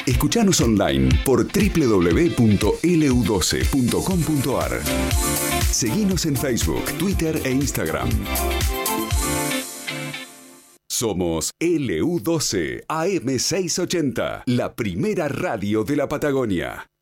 Escuchanos online por www.lu12.com.ar. Seguinos en Facebook, Twitter e Instagram. Somos LU12 AM680, la primera radio de la Patagonia.